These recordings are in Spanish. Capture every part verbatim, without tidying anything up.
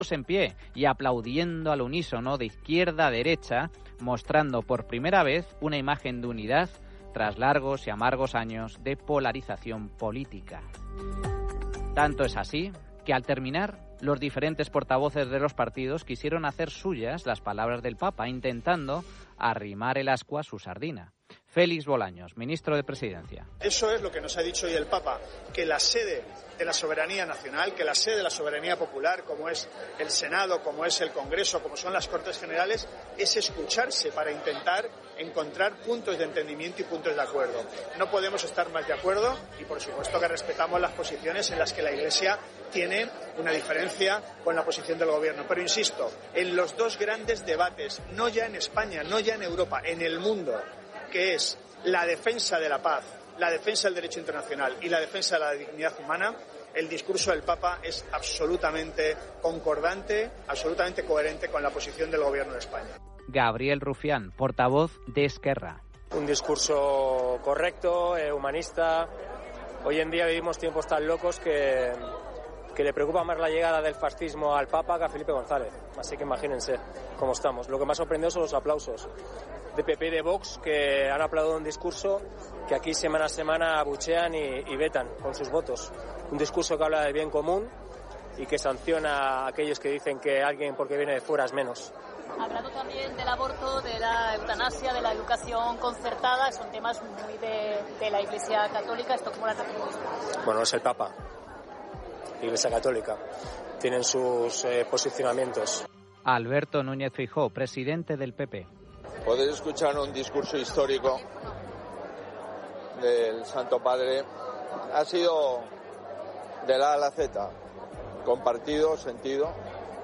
en pie y aplaudiendo al unísono de izquierda a derecha, mostrando por primera vez una imagen de unidad tras largos y amargos años de polarización política. Tanto es así que al terminar, los diferentes portavoces de los partidos quisieron hacer suyas las palabras del Papa, intentando arrimar el ascua a su sardina. Félix Bolaños, ministro de Presidencia. Eso es lo que nos ha dicho hoy el Papa, que la sede de la soberanía nacional, que la sede de la soberanía popular, como es el Senado, como es el Congreso, como son las Cortes Generales, es escucharse para intentar encontrar puntos de entendimiento y puntos de acuerdo. No podemos estar más de acuerdo y, por supuesto, que respetamos las posiciones en las que la Iglesia tiene una diferencia con la posición del Gobierno. Pero, insisto, en los dos grandes debates, no ya en España, no ya en Europa, en el mundo, que es la defensa de la paz, la defensa del derecho internacional y la defensa de la dignidad humana, el discurso del Papa es absolutamente concordante, absolutamente coherente con la posición del Gobierno de España. Gabriel Rufián, portavoz de Esquerra. Un discurso correcto, eh, humanista. Hoy en día vivimos tiempos tan locos que, que le preocupa más la llegada del fascismo al Papa que a Felipe González. Así que imagínense cómo estamos. Lo que más sorprendió son los aplausos de P P y de Vox, que han aplaudido un discurso que aquí semana a semana abuchean y, y vetan con sus votos. Un discurso que habla del bien común y que sanciona a aquellos que dicen que alguien porque viene de fuera es menos. Ha hablado también del aborto, de la eutanasia, de la educación concertada. Son temas muy de, de la Iglesia Católica. ¿Esto cómo lo hacemos? Bueno, es el Papa, Iglesia Católica. Tienen sus eh, posicionamientos. Alberto Núñez Feijóo, presidente del P P. Podéis escuchar un discurso histórico del Santo Padre. Ha sido de la A a la Z, compartido, sentido.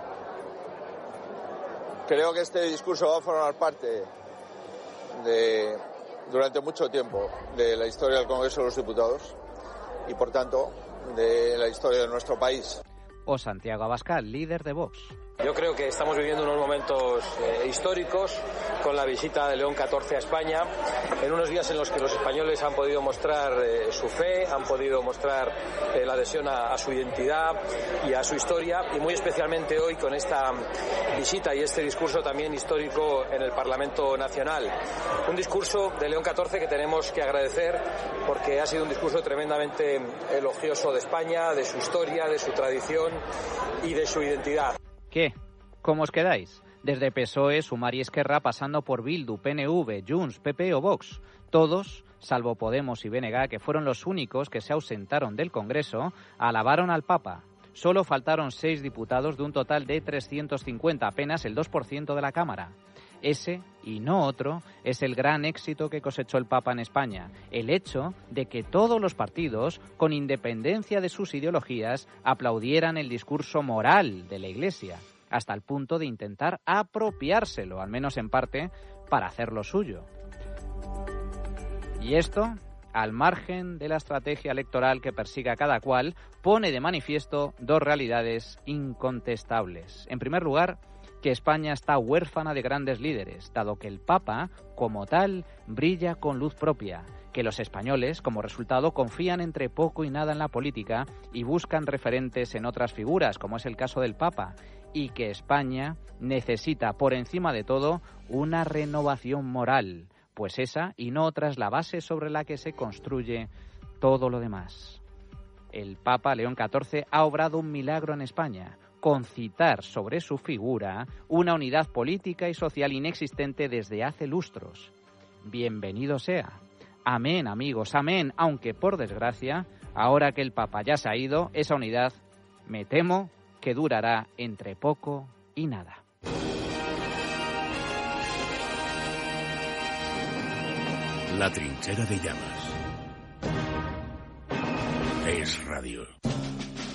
Creo que este discurso va a formar parte de, durante mucho tiempo, de la historia del Congreso de los Diputados y, por tanto, de la historia de nuestro país. O Santiago Abascal, líder de Vox. Yo creo que estamos viviendo unos momentos eh, históricos con la visita de León catorce a España, en unos días en los que los españoles han podido mostrar eh, su fe, han podido mostrar eh, la adhesión a, a su identidad y a su historia, y muy especialmente hoy con esta visita y este discurso también histórico en el Parlamento Nacional. Un discurso de León catorce que tenemos que agradecer porque ha sido un discurso tremendamente elogioso de España, de su historia, de su tradición y de su identidad. ¿Qué? ¿Cómo os quedáis? Desde P S O E, Sumar y Esquerra, pasando por Bildu, P N V, Junts, P P o Vox. Todos, salvo Podemos y B N G, que fueron los únicos que se ausentaron del Congreso, alabaron al Papa. Solo faltaron seis diputados de un total de trescientos cincuenta, apenas el dos por ciento de la Cámara. Ese, y no otro, es el gran éxito que cosechó el Papa en España. El hecho de que todos los partidos, con independencia de sus ideologías, aplaudieran el discurso moral de la Iglesia, hasta el punto de intentar apropiárselo, al menos en parte, para hacerlo suyo. Y esto, al margen de la estrategia electoral que persiga cada cual, pone de manifiesto dos realidades incontestables. En primer lugar, que España está huérfana de grandes líderes, dado que el Papa, como tal, brilla con luz propia, que los españoles, como resultado, confían entre poco y nada en la política y buscan referentes en otras figuras, como es el caso del Papa, y que España necesita, por encima de todo, una renovación moral, pues esa y no otra es la base sobre la que se construye todo lo demás. El Papa León catorce ha obrado un milagro en España, concitar sobre su figura una unidad política y social inexistente desde hace lustros. Bienvenido sea. Amén, amigos, amén, aunque por desgracia, ahora que el Papa ya se ha ido, esa unidad, me temo, que durará entre poco y nada. La trinchera de llamas. Es radio.